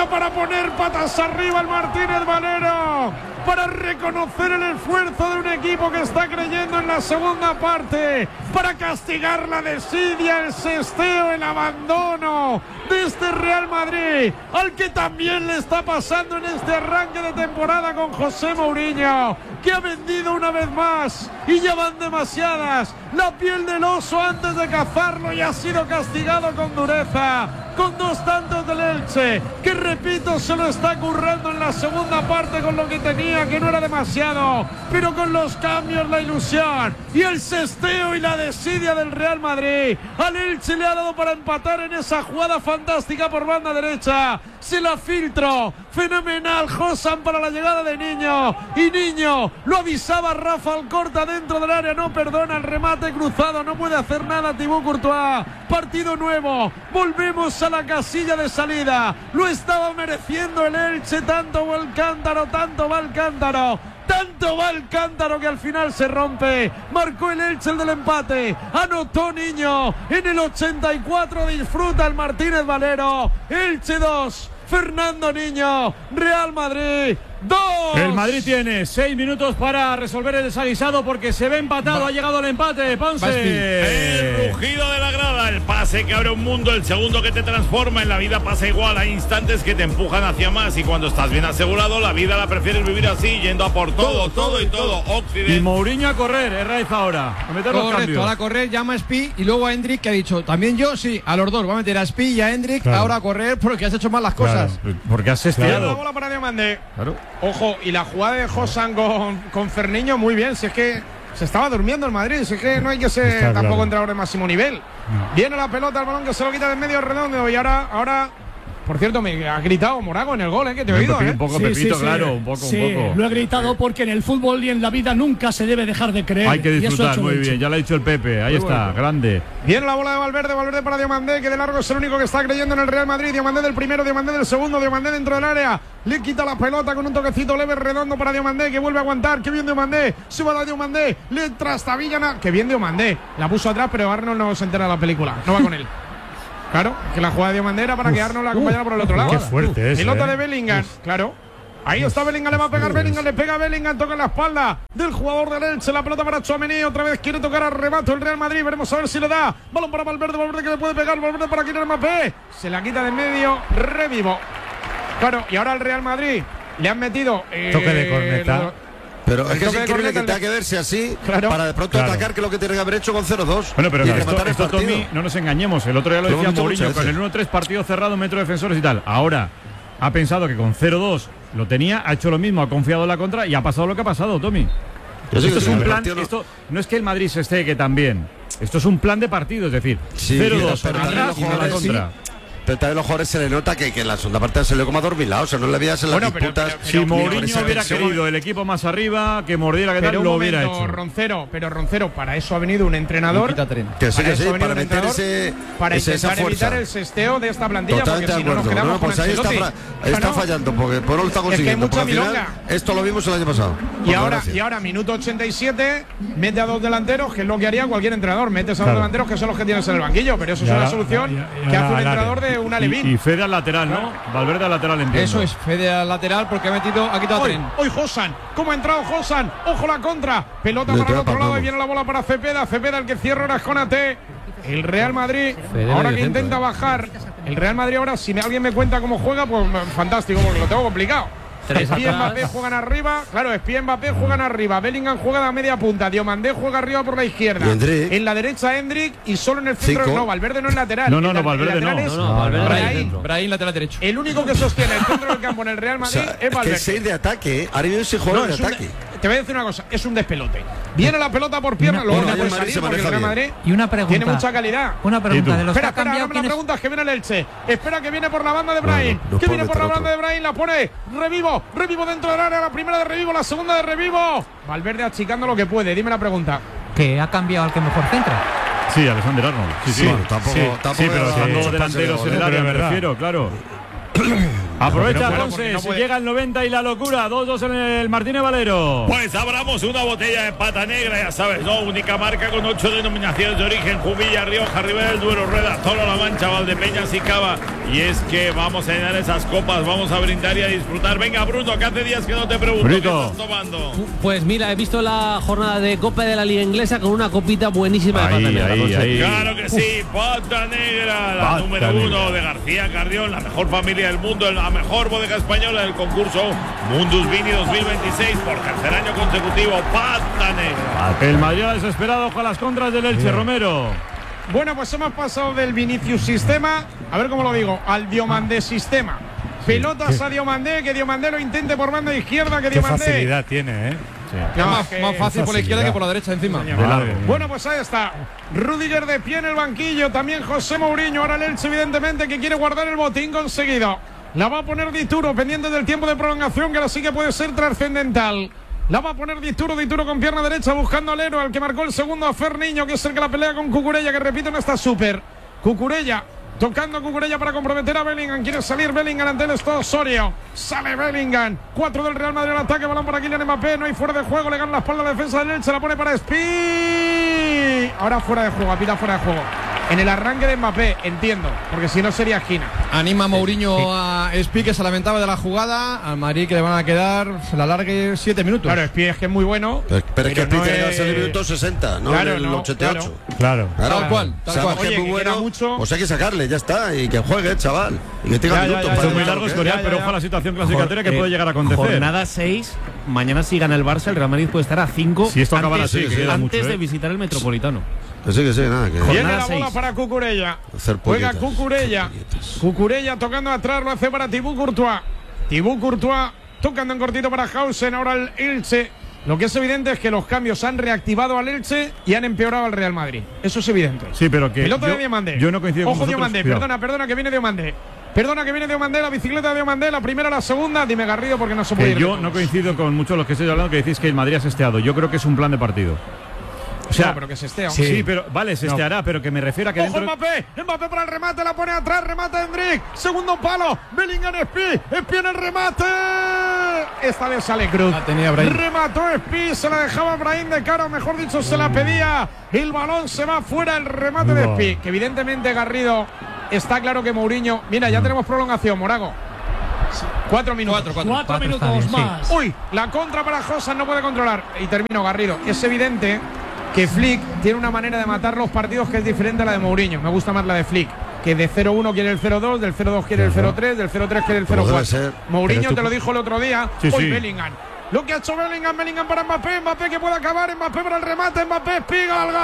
Llega para poner patas arriba el Martínez Valero, para reconocer el esfuerzo de un equipo que está creyendo en la segunda parte, para castigar la desidia, el sesteo, el abandono de este Real Madrid, al que también le está pasando en este arranque de temporada con José Mourinho, que ha vendido una vez más, y ya van demasiadas, la piel del oso antes de cazarlo, y ha sido castigado con dureza, con 2 tantos del Elche, que repito, se lo está currando en la segunda parte con lo que tenía, que no era demasiado, pero con los cambios, la ilusión y el sesteo y la desidia del Real Madrid. Al Elche le ha dado para empatar en esa jugada fantástica por banda derecha, se la filtró, fenomenal Josan para la llegada de Niño, y Niño lo avisaba Rafa Alcorta dentro del área, no perdona el remate cruzado, no puede hacer nada Thibaut Courtois. Partido nuevo, volvemos a la casilla de salida, lo estaba mereciendo el Elche, tanto va el cántaro, tanto va el cántaro que al final se rompe. Marcó el Elche el del empate, anotó Niño en el 84, disfruta el Martínez Valero. Elche 2, Fernando Niño, Real Madrid 2. El Madrid tiene 6 minutos para resolver el desaguisado porque se ve empatado. Ha llegado el empate, Ponce. El rugido de la grada, el pase que abre un mundo, el segundo que te transforma. En la vida pasa igual, hay instantes que te empujan hacia más, y cuando estás bien asegurado, la vida la prefieres vivir así, yendo a por todo. Occidente. Y Mourinho a correr, es Raiz ahora, a meter los cambios. Ahora a correr, llama a Spi y luego a Hendrik, que ha dicho, también yo, sí, a los dos, va a meter a Spi y a Hendrik, claro, ahora a correr porque has hecho mal las cosas. Claro, porque has sesteado. La bola para Diomandé. Claro. Ojo, y la jugada de Josan con Ferniño, muy bien, si es que se estaba durmiendo el Madrid, si es que no hay que ser Está tampoco claro. entrenador de máximo nivel. No. Viene la pelota, el balón que se lo quita de medio redondo, y ahora por cierto, me ha gritado Morago en el gol, que te he oído, Un poco, Pepito, claro, un poco. Lo he gritado porque en el fútbol y en la vida nunca se debe dejar de creer. Hay que disfrutar, muy bien, ya lo ha dicho el Pepe, ahí está, grande. Viene la bola de Valverde para Diomandé, que de largo es el único que está creyendo en el Real Madrid. Diomandé del primero, Diomandé del segundo, Diomandé dentro del área, le quita la pelota con un toquecito leve redondo para Diomandé, que vuelve a aguantar, que bien Diomandé, se va a Diomandé, le trastabilla, que bien Diomandé, la puso atrás, pero Arnold no se entera de la película, no va con él. Claro, que la jugada de Diomandé era para que Arnold la acompañara por el otro lado. Qué fuerte es. Pelota de Bellingham, claro. Ahí está Bellingham, le va a pegar Bellingham, le pega Bellingham, toca en la espalda del jugador del Elche, la pelota para Tchouaméni, otra vez quiere tocar a remato el Real Madrid, veremos a ver si le da. Balón para Valverde que le puede pegar, Valverde para Kylian Mbappé, se la quita de en medio, Revivo. Claro, y ahora el Real Madrid le han metido toque de corneta. Pero es que es increíble que tenga que verse así, claro, para de pronto atacar, que es lo que tiene que haber hecho con 0-2. Bueno, pero claro, esto Tommy, no nos engañemos. El otro día lo decía Mourinho, con el 1-3 partido cerrado, metro defensores y tal. Ahora ha pensado que con 0-2 lo tenía, ha hecho lo mismo, ha confiado en la contra y ha pasado lo que ha pasado, Tommy. Esto es un plan, esto no es que el Madrid se esté que también. Esto es un plan de partido, es decir, 0-2 atrás y a la contra. Pero también los jugadores se le nota que en la segunda parte se le como adormilado, o sea, no le veías en las disputas. Si Mourinho hubiera querido el equipo más arriba, que mordiera, que tal, lo hubiera hecho. Roncero, para eso ha venido un entrenador. Que sí, para meter para intentar evitar el sesteo de esta plantilla. Totalmente porque si no nos quedamos pues ahí está fallando, porque no lo está consiguiendo. Es que hay mucha milonga. Esto lo vimos el año pasado. Y ahora, minuto 87, mete a 2 delanteros, que es lo que haría cualquier entrenador. Metes a 2 delanteros, que son los que tienes en el banquillo, pero eso es una solución que hace un entrenador de una Alevín. Y Fede al lateral, ¿no? Valverde al lateral, entiendo. Eso es, Fede al lateral porque ha quitado tren. Hoy Josan, ¿cómo ha entrado Josan? Ojo la contra, pelota para el otro lado y viene la bola para Cepeda el que cierra ahora es Konaté. El Real Madrid, ahora que intenta bajar. El Real Madrid ahora, si alguien me cuenta cómo juega, pues fantástico, porque lo tengo complicado. Espí y Mbappé juegan arriba, claro, Espí y Mbappé juegan arriba, Bellingham juega de media punta, Diomandé juega arriba por la izquierda, en la derecha Hendrik y solo en el centro, no, Valverde no es lateral. No, Valverde no. Brahim lateral derecho. El único que sostiene el centro del campo en el Real Madrid es Valverde. Que 6 de ataque, ahora viene ese jugador de ataque. Te voy a decir una cosa, es un despelote. Viene la pelota por pierna, luego no puede salir porque el Real Madrid tiene mucha calidad. Una pregunta de los espera, no me la preguntas, que viene el Elche. Espera, que viene por la banda de Brahim. Que viene por la banda de Brahim, la pone Revivo dentro del área, la primera de Revivo, la segunda de Revivo. Valverde achicando lo que puede, dime la pregunta. ¿Que ha cambiado al que mejor centra? Sí, Alexander Arnold. Sí, pero estando delanteros en el área, me refiero, claro. Aprovecha Ponce, si llega el 90 y la locura, 2-2 en el Martínez Valero. Pues abramos una botella de pata negra, ya sabes, ¿no? Única marca con 8 denominaciones de origen: Jumilla, Rioja, Ribera del Duero, Rueda, Toro, La Mancha, Valdepeñas y Cava. Y es que vamos a llenar esas copas, vamos a brindar y a disfrutar. Venga, Bruno, que hace días que no te pregunto, ¿qué estás tomando? Pues mira, he visto la jornada de Copa de la Liga Inglesa con una copita buenísima de pata negra. Claro que sí, pata negra, la número 1 de García Carrión, la mejor familia del mundo, la mejor bodega española del concurso Mundus Vini 2026 por tercer año consecutivo, pata negra. El Madrid ha desesperado con las contras del Elche, Romero. Bueno, pues hemos pasado del Vinicius sistema, a ver cómo lo digo, al Diomandé sistema. Pelotas a Diomandé, que Diomandé lo intente por banda izquierda, que Diomandé. Qué facilidad tiene, ¿eh? Sí. Más fácil por la izquierda que por la derecha encima. Bueno, pues ahí está. Rüdiger de pie en el banquillo, también José Mourinho. Ahora el Elche, evidentemente, que quiere guardar el botín conseguido. La va a poner Dituro, pendiente del tiempo de prolongación, que ahora sí que puede ser trascendental. La va a poner Dituro con pierna derecha, buscando al héroe, al que marcó el segundo, a Ferniño, que es el que la pelea con Cucurella, que repito, no está súper. Cucurella, tocando Cucurella para comprometer a Bellingham. Quiere salir Bellingham ante el Estado Osorio. Sale Bellingham. 4 del Real Madrid al ataque, balón para Kylian Mbappé. No hay fuera de juego, le gana la espalda a la defensa del Elche, la pone para Spi. Ahora fuera de juego, apita fuera de juego. En el arranque de Mbappé, entiendo, porque si no sería esquina. Anima Mourinho a Spi, que se lamentaba de la jugada. Al Madrid, que le van a quedar, se la alargue 7 minutos. Claro, Spi es que es muy bueno. Pero es que Spi tiene que ser el minuto 60, no claro, el 88. Claro. Tal cual. Oye, que es muy bueno, mucho. Pues hay que sacarle, ya está. Y que juegue, chaval. Y que tenga minutos. Esto es muy largo, Escorial, pero ojo a la situación clasificatoria que puede llegar a acontecer. Jornada 6, mañana si gana el Barça, el Real Madrid puede estar a 5 si esto acaba así, antes de visitar el Metropolitano. Que sí, nada. Que viene la bola para Cucurella. Juega Cucurella. Cucurella tocando atrás, lo hace para Thibaut Courtois. Thibaut Courtois tocando en cortito para Hausen. Ahora el Elche. Lo que es evidente es que los cambios han reactivado al Elche y han empeorado al Real Madrid. Eso es evidente. Sí, pero que Pelota de Diomandé. Yo no coincido Ojo con Diomandé, perdona que viene Diomandé. Perdona que viene Diomandé, la bicicleta de Diomandé, la primera, la segunda. Dime Garrido porque no se puede ir. Yo no coincido con muchos de los que estoy hablando que decís que el Madrid ha sesteado. Yo creo que es un plan de partido. O sea, no, pero que se estea. Sí, pero vale, se esteará, pero que me refiero a que ¡ojo Mbappé para el remate, la pone atrás, remata Hendrik, segundo palo, Bellingham Spi en el remate. Esta vez sale Cruz. Remató Spi, se la dejaba Brahim de cara, o mejor dicho, se la pedía. El balón se va fuera, el remate de Spi, que evidentemente Garrido, está claro que Mourinho. Mira, ya tenemos prolongación, Morago. 4 minutos. 4 minutos más. Uy, la contra para Josan, no puede controlar. Y termino, Garrido. Es evidente que Flick tiene una manera de matar los partidos que es diferente a la de Mourinho. Me gusta más la de Flick, que de 0-1 quiere el 0-2, del 0-2 quiere el 0-3, del 0-3 quiere el 0-4. Mourinho te lo dijo el otro día. Hoy Bellingham. Lo que ha hecho Bellingham para Mbappé, Mbappé que puede acabar, Mbappé para el remate, Mbappé, espiga, gol.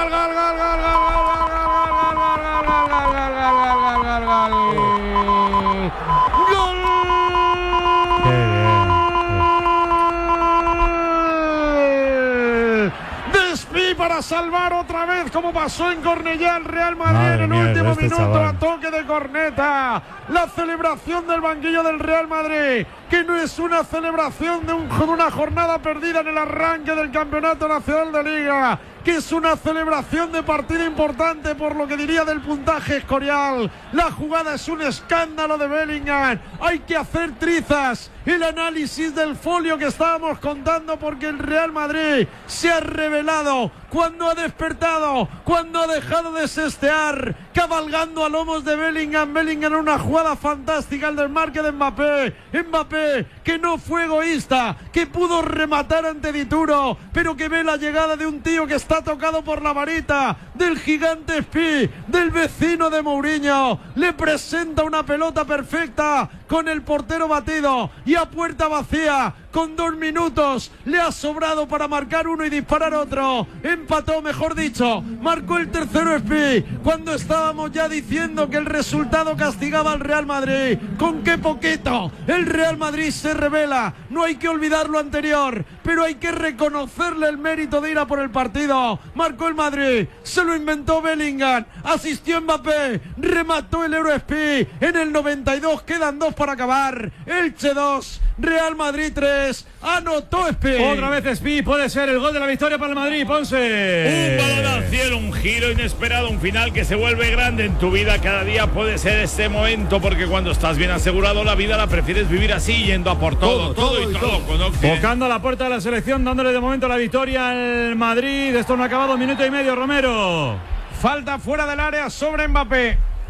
Para salvar otra vez, como pasó en Cornellá el Real Madrid en el último minuto, a toque de corneta. La celebración del banquillo del Real Madrid, que no es una celebración de una jornada perdida en el arranque del Campeonato Nacional de Liga, que es una celebración de partido importante por lo que diría del puntaje Escorial. La jugada es un escándalo de Bellingham. Hay que hacer trizas el análisis del folio que estábamos contando, porque el Real Madrid se ha revelado cuando ha despertado, cuando ha dejado de sestear, cabalgando a lomos de Bellingham. Bellingham en una jugada fantástica, el desmarque de Mbappé. Mbappé que no fue egoísta, que pudo rematar ante Dituro, pero que ve la llegada de un tío que está tocado por la varita del gigante Spi, del vecino de Mourinho. Le presenta una pelota perfecta con el portero batido y a puerta vacía. Con 2 minutos le ha sobrado para marcar uno y disparar otro. Empató, mejor dicho, marcó el tercero Spi, cuando estábamos ya diciendo que el resultado castigaba al Real Madrid. Con qué poquito el Real Madrid se revela. No hay que olvidar lo anterior, pero hay que reconocerle el mérito de ir a por el partido. Marcó el Madrid, se lo inventó Bellingham, asistió Mbappé, remató el Euro Spi en el 92. Quedan 2 para acabar. Elche 2, Real Madrid 3. Anotó Spi. Otra vez Spi, puede ser el gol de la victoria para el Madrid. Ponce. Un balón al cielo, un giro inesperado, un final que se vuelve grande en tu vida. Cada día puede ser este momento, porque cuando estás bien asegurado la vida la prefieres vivir así, yendo a por todo. Tocando a la puerta de la selección, dándole de momento la victoria al Madrid. Esto no ha acabado, 1 minuto y medio, Romero. Falta fuera del área sobre Mbappé.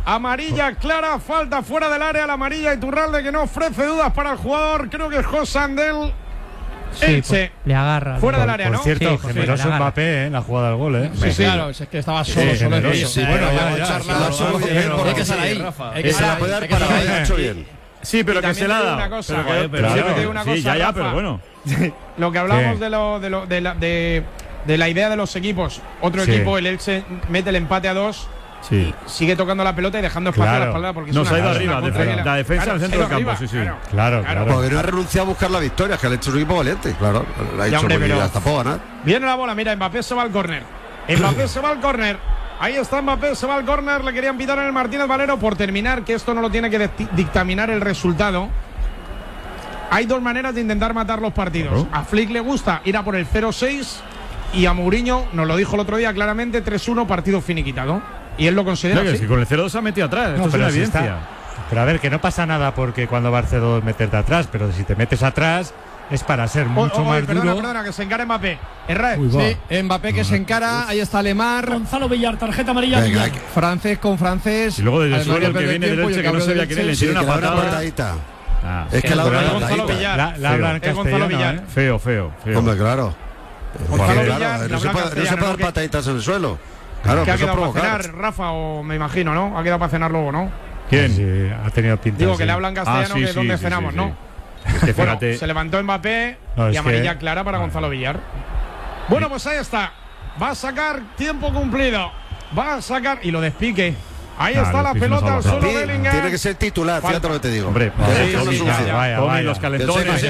Amarilla clara, falta fuera del área, la amarilla Iturralde, que no ofrece dudas para el jugador. Creo que es José Andel. Sí, le agarra. Fuera del área, ¿no? Por cierto, Sí, generoso Mbappé, en la jugada del gol, Sí, claro, es que estaba solo. Sí, bueno, ya, hay que salir ahí. Hay que salir. Ha hecho bien. Sí, pero que se la ha dado. Una cosa, Pero siempre te digo una cosa, sí, ya, Rafa. pero bueno. Lo que hablamos de la idea de los equipos. Otro equipo, el Elche, mete el empate a 2. Sí. Sigue tocando la pelota y dejando espacio a la espalda porque nos ha ido arriba, la defensa al centro del campo, sí. Claro. Porque no ha renunciado a buscar la victoria, que le ha hecho un equipo valiente. Claro, la ha hecho porque ya hasta puedo ganar. Viene la bola, mira, Mbappé se va al córner. Mbappé se va al córner. Ahí está Mbappé, se va al córner. Le querían pitar en el Martínez Valero por terminar, que esto no lo tiene que dictaminar el resultado. Hay dos maneras de intentar matar los partidos. A Flick le gusta ir a por el 0-6 y a Mourinho, nos lo dijo el otro día claramente, 3-1, partido finiquitado. Y él lo considera así. Es que con el 0-2 se ha metido atrás. Esto es una evidencia. Pero a ver, que no pasa nada porque cuando va al 0-2 meterte atrás, pero si te metes atrás es para ser mucho más duro. Perdona, que se encara Mbappé. Sí, Mbappé que se encara, ahí está Lemar. Gonzalo Villar, tarjeta amarilla. Francés con francés. Y luego desde el suelo el que viene del Elche, que no sabía quién le tiene una patada. Es que la Gonzalo Villar. La hablan castellano, Feo. Hombre, claro. Gonzalo Villar, No se puede dar pataditas en el suelo. Claro, que ha quedado para cenar, Rafa, o me imagino, ¿no? Ha quedado para cenar luego, ¿no? ¿Quién? Sí, ha tenido pinta. Digo que le hablan castellano, que es donde cenamos, ¿no? Bueno, se levantó Mbappé y amarilla clara para Gonzalo Villar. Bueno, pues ahí está. Va a sacar tiempo cumplido. Va a sacar y lo despique. Ahí está la pelota al suelo Bellingham. Tiene que ser titular, fíjate lo que te digo. Hombre, vaya. Los calentones.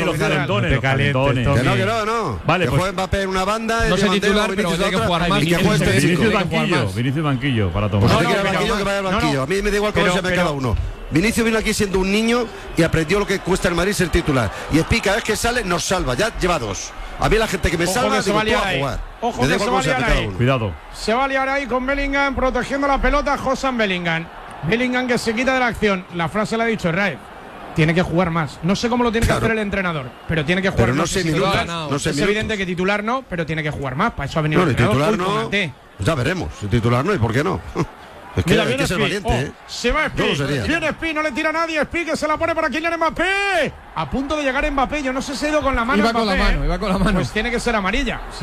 Que no. Vale, pues Mbappé en una banda. No sé titular, pero tiene que jugar más. Vinicius banquillo para tomar. Pues que banquillo, que vaya al banquillo. A mí me da igual cómo se llame cada uno. Vinicius vino aquí siendo un niño y aprendió lo que cuesta el Madrid ser titular. Y Espi, cada vez que sale, nos salva. Ya lleva 2. A mí la gente que me salva, digo, tú a jugar. Ojo que se va a liar ahí. Cuidado. Se va a liar ahí con Bellingham, protegiendo la pelota, Josan Bellingham. Bellingham que se quita de la acción. La frase la ha dicho Raed. Tiene que jugar más. No sé cómo lo tiene que hacer el entrenador, pero tiene que jugar pero más. Es evidente que titular no, pero tiene que jugar más. Para eso ha venido el titular no. Ya veremos. Si titular no, ¿y por qué no? Es que hay que ser valiente, Se va Espi. Viene Espi, no le tira a nadie. Espi que se la pone para Kylian Mbappé. A punto de llegar Mbappé. Yo no sé si ha ido con la mano. Iba con la mano. Pues tiene que ser amarilla.